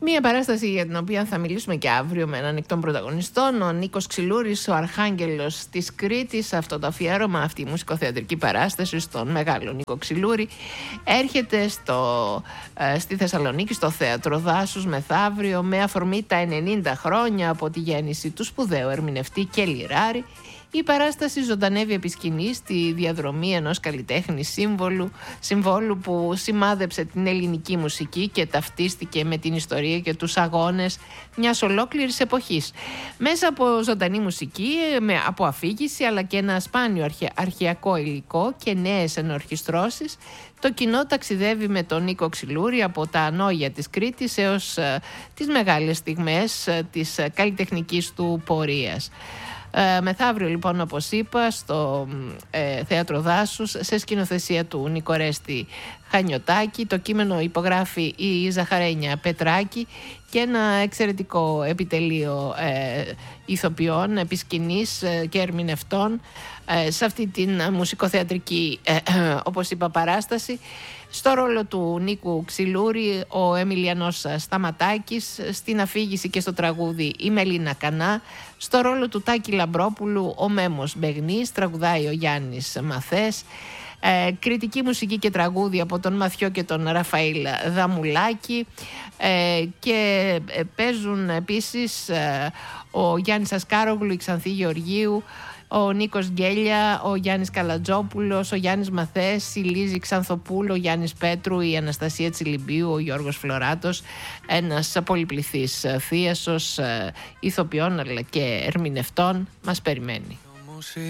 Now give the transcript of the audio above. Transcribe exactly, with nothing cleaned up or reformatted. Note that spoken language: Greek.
Μία παράσταση για την οποία θα μιλήσουμε και αύριο με έναν εκ των πρωταγωνιστών, ο Νίκος Ξυλούρης, ο Αρχάγγελος της Κρήτης. Αυτό το αφιέρωμα, αυτή η μουσικοθεατρική παράσταση στον μεγάλο Νίκο Ξυλούρη, έρχεται στο, ε, στη Θεσσαλονίκη, στο Θέατρο Δάσους μεθαύριο, με αφορμή τα ενενήντα χρόνια από τη γέννηση του σπουδαίου ερμηνευτή και λιράρη. Η παράσταση ζωντανεύει επί σκηνής στη διαδρομή ενός καλλιτέχνη σύμβολου, συμβόλου που σημάδεψε την ελληνική μουσική και ταυτίστηκε με την ιστορία και τους αγώνες μιας ολόκληρης εποχής. Μέσα από ζωντανή μουσική, με, από αφήγηση αλλά και ένα σπάνιο αρχαι, αρχαιακό υλικό και νέες ενορχιστρώσεις, το κοινό ταξιδεύει με τον Νίκο Ξυλούρη από τα ανώγια της Κρήτης έως ε, τις μεγάλες στιγμές ε, της ε, καλλιτεχνικής του πορείας. Ε, μεθαύριο λοιπόν, όπως είπα, στο ε, Θέατρο Δάσους, σε σκηνοθεσία του Νικορέστη Χανιωτάκη. Το κείμενο υπογράφει η Ζαχαρένια Πετράκη και ένα εξαιρετικό επιτελείο ε, ηθοποιών, επισκηνής ε, και ερμηνευτών ε, σε αυτή την μουσικοθεατρική ε, ε, όπως είπα παράσταση. Στο ρόλο του Νίκου Ξυλούρη ο Εμιλιανός Σταματάκης, στην αφήγηση και στο τραγούδι η Μελίνα Κανά, στο ρόλο του Τάκη Λαμπρόπουλου ο Μέμος Μπεγνής, τραγουδάει ο Γιάννης Μαθές, ε, κριτική μουσική και τραγούδι από τον Μαθιό και τον Ραφαήλ Δαμουλάκη, ε, και ε, παίζουν επίσης ε, ο Γιάννης Ασκάρογλου, η Ξανθή Γεωργίου, ο Νίκος Γκέλια, ο Γιάννης Καλατζόπουλος, ο Γιάννης Μαθές, η Λίζη Ξανθοπούλου, ο Γιάννης Πέτρου, η Αναστασία Τσιλιμπίου, ο Γιώργος Φλωράτος, ένας πολυπληθής θίασος ηθοποιών αλλά και ερμηνευτών μας περιμένει.